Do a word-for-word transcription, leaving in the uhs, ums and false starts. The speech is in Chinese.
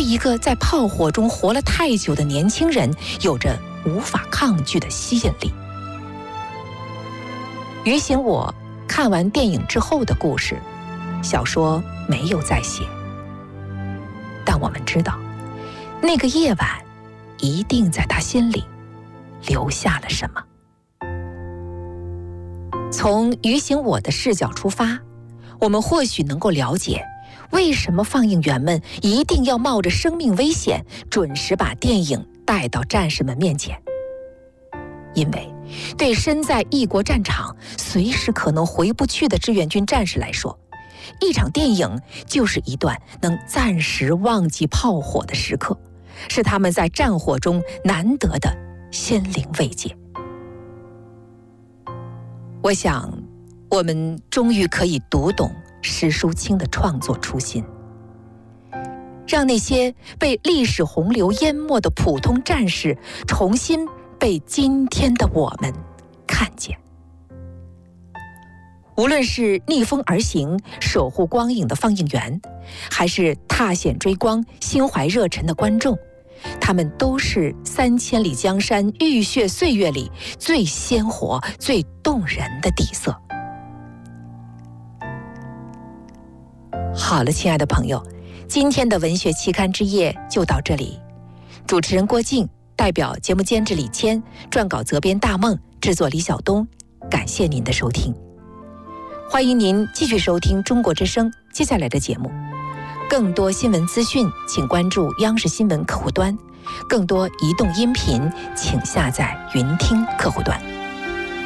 一个在炮火中活了太久的年轻人有着无法抗拒的吸引力。于醒我看完电影之后的故事，小说没有再写，但我们知道，那个夜晚一定在他心里留下了什么。从于醒我的视角出发，我们或许能够了解为什么放映员们一定要冒着生命危险准时把电影带到战士们面前。因为对身在异国战场随时可能回不去的志愿军战士来说，一场电影就是一段能暂时忘记炮火的时刻，是他们在战火中难得的心灵慰藉。我想我们终于可以读懂石淑清的创作初心，让那些被历史洪流淹没的普通战士重新被今天的我们看见。无论是逆风而行守护光影的放映员，还是踏险追光心怀热忱的观众，他们都是三千里江山浴血岁月里最鲜活最动人的底色。好了，亲爱的朋友，今天的文学期刊之夜就到这里。主持人郭靖，代表节目监制李谦，撰稿责编大梦，制作李晓东，感谢您的收听。欢迎您继续收听中国之声接下来的节目。更多新闻资讯请关注央视新闻客户端，更多移动音频请下载云听客户端。